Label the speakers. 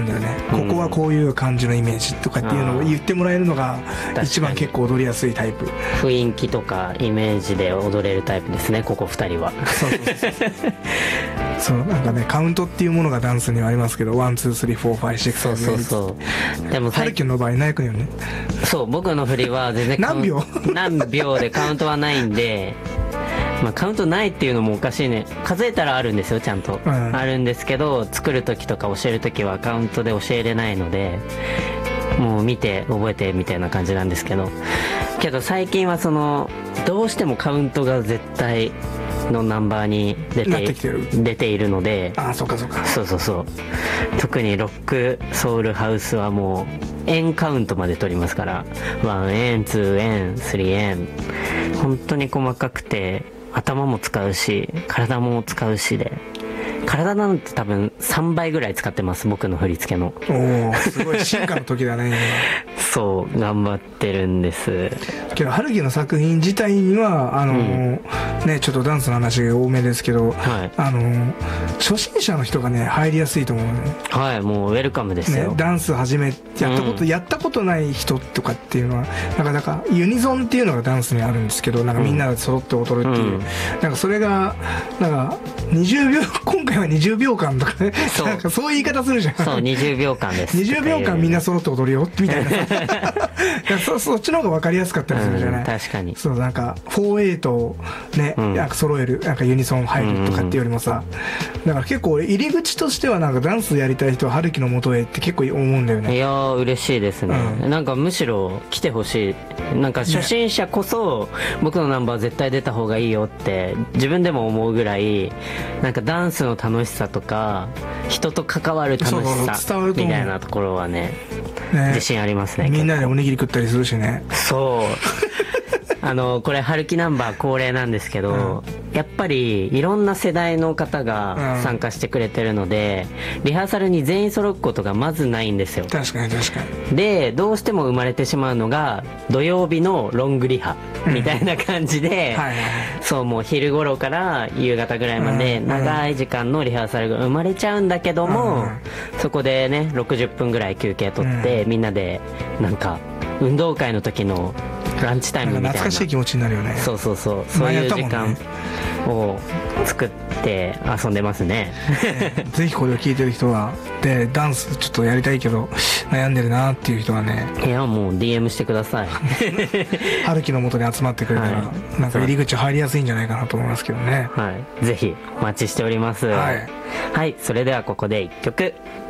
Speaker 1: だよね、ここはこういう感じのイメージとかっていうのを言ってもらえるのが一番結構踊りやすいタイプ。
Speaker 2: 雰囲気とかイメージで踊れるタイプですね、ここ2人は。
Speaker 1: そうなんかね、カウントっていうものがダンスにはありますけど、1、2、3、4、5、6、
Speaker 2: そうそうそう。でも
Speaker 1: ハルキの場合ないくよね。
Speaker 2: そう、僕の振りは全然何秒でカウントはないんで、まあ、カウントないっていうのもおかしいね。数えたらあるんですよ、ちゃんと、あるんですけど、作る時とか教える時はカウントで教えれないので、もう見て覚えてみたいな感じなんですけど、最近はどうしてもカウントが絶対のナンバーに出ているので、
Speaker 1: そうかそうか、
Speaker 2: そうそうそう、特にロックソウルハウスはもう円カウントまで取りますから、1円2円3円、本当に細かくて頭も使うし体も使うしで、体なんて多分3倍ぐらい使ってます、僕の振り付けの。
Speaker 1: おお、すごい進化の時だね。
Speaker 2: そう頑張ってるんです。
Speaker 1: けど春樹の作品自体にはね、ちょっとダンスの話が多めですけど、初心者の人がね入りやすいと思うね。はい、
Speaker 2: もうウェルカムですよ、
Speaker 1: ね、ダンスやったことない人とかっていうのはなんかユニゾンっていうのがダンスにあるんですけど、なんかみんなで揃って踊るっていう、なんかそれがなんか20秒、今回は20秒間とかね、なんかそういう言い方するじゃん。
Speaker 2: そう、20秒間です。
Speaker 1: 20秒間みんな揃って踊るよみたいなそっちの方が分かりやすかったりするじゃない。
Speaker 2: 確かに。
Speaker 1: そう、なんか4-8をね、なんか揃える、なんかユニソン入るとかっていうよりもさ、だから結構入り口としてはなんかダンスやりたい人は春樹の元へって結構思うんだよね。
Speaker 2: いやー嬉しいですね、なんかむしろ来てほしい。なんか初心者こそ僕のナンバー絶対出た方がいいよって自分でも思うぐらい、なんかダンスの楽しさとか人と関わる楽しさみたいなところはね自信ありますね。
Speaker 1: みんなでおにぎり食ったりするしね。
Speaker 2: そうこれ春樹ナンバー恒例なんですけど、やっぱりいろんな世代の方が参加してくれてるので、リハーサルに全員揃うことがまずないんですよ。
Speaker 1: 確かに確か
Speaker 2: に。でどうしても生まれてしまうのが土曜日のロングリハみたいな感じで、そうもう昼頃から夕方ぐらいまで長い時間のリハーサルが生まれちゃうんだけども、そこでね60分ぐらい休憩取って、みんなでなんか運動会の時のランチタイムみたいな、
Speaker 1: 懐かしい気持ちになるよね。
Speaker 2: そうそうそう、そういう時間を作って遊んでますね。
Speaker 1: ぜひこれを聞いてる人はでダンスちょっとやりたいけど悩んでるなっていう人はね、
Speaker 2: いやもう DM してください。
Speaker 1: 春樹の元に集まってくれたら、なんか入り口入りやすいんじゃないかなと思いますけどね。
Speaker 2: ぜひお待ちしております。はい、それではここで1曲。